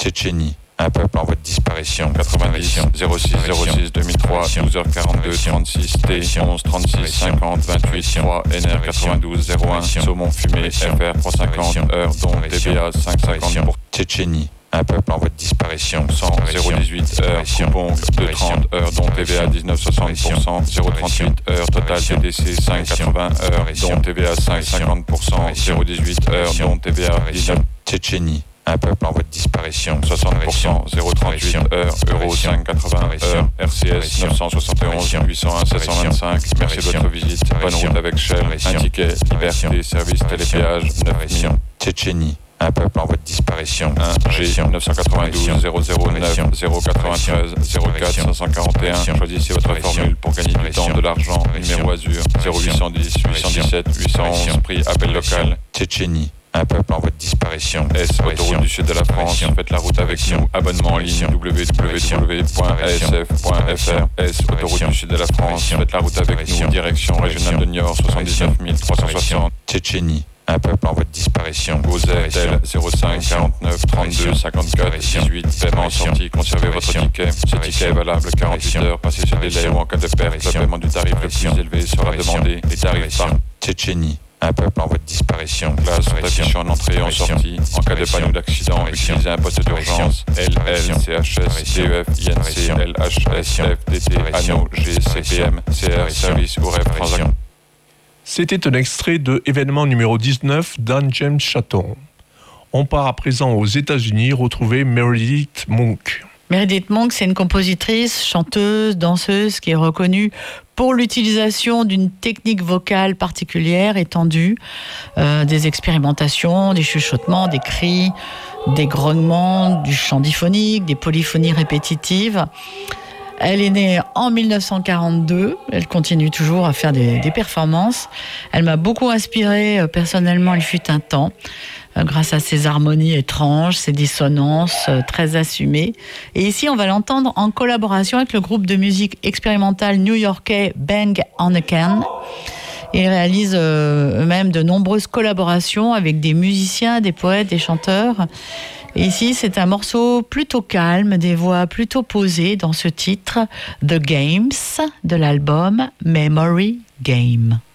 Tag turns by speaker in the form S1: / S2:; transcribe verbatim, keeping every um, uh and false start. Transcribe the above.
S1: Tchétchénie, un peuple en voie de disparition. quatre-vingt-dix, zéro six, zéro six, deux mille trois, douze heures quarante-deux, trente-six, T, onze, trente-six, cinquante, vingt-huit, trois, N R quatre-vingt-douze, zéro un, saumon fumé, F R trois cent cinquante, heure, dont T V A cinq cent cinquante pour Tchétchénie. Un peuple en voie de disparition. cent, zéro dix-huit heures, coupon deux trente heures, dont T V A dix-neuf virgule soixante pour cent, zéro trente-huit heures, total T D C cinq quatre-vingts heures, dont T V A cinq virgule cinquante pour cent, zéro dix-huit heures, dont T V A dix-neuf. Tchétchénie, un peuple en voie de disparition. soixante pour cent, zéro trente-huit heures, euro cinq quatre-vingts heures, R C S neuf cent soixante et onze, huit cent un, sept cent vingt-cinq. Merci de votre visite. Bonne route avec Shell. Un ticket, liberté, service, télépéage, neuf millions. Tchétchénie, un peuple en voie de disparition. un G neuf cent quatre-vingt-douze, zéro zéro neuf, zéro quatre-vingt-treize, zéro quatre, cinq cent quarante et un. Choisissez votre formule pour gagner du temps, de l'argent. Numéro Azur, zéro huit cent dix, huit cent dix-sept, huit cent onze. Prix appel local. Tchétchénie, un peuple en voie de disparition. S, autoroute du sud de la France. Faites la route avec nous. Abonnement en ligne w w w point a s f point f r. S, autoroute du sud de la France. Faites la route avec nous. Direction régionale de Niort, soixante-dix-neuf mille trois cent soixante. Tchétchénie, un peuple en voie de disparition. Gozet, tel zéro cinq, quarante-neuf, trente-deux, cinquante-quatre, dix-huit. Paiement sorti, conservez votre ticket. Ce ticket est valable quarante-huit heures. Passez ce délai ou en cas de perte, le paiement du tarif le plus élevé sera demandé. Les tarifs par Tchétchénie, un peuple en voie de disparition. Glace sont affichées en entrée et en sortie. En cas de panne ou d'accident, utilisez un poste d'urgence. L L, C H S, D E F, I N C, L H S, F D T, Anneau, G, C P M, C R, Service ou Rêve Transaction.
S2: C'était un extrait de événement numéro dix-neuf d'Anne James Chatton. On part à présent aux États-Unis retrouver Meredith Monk.
S3: Meredith Monk, c'est une compositrice, chanteuse, danseuse qui est reconnue pour l'utilisation d'une technique vocale particulière, étendue, euh, des expérimentations, des chuchotements, des cris, des grognements, du chant diphonique, des polyphonies répétitives. Elle est née en dix-neuf cent quarante-deux, elle continue toujours à faire des, des performances. Elle m'a beaucoup inspirée, personnellement, il fut un temps, grâce à ses harmonies étranges, ses dissonances très assumées. Et ici, on va l'entendre en collaboration avec le groupe de musique expérimentale new-yorkais Bang on a Can. Ils réalisent euh, eux-mêmes de nombreuses collaborations avec des musiciens, des poètes, des chanteurs. Et ici, c'est un morceau plutôt calme, des voix plutôt posées dans ce titre, The Games, de l'album Memory Game.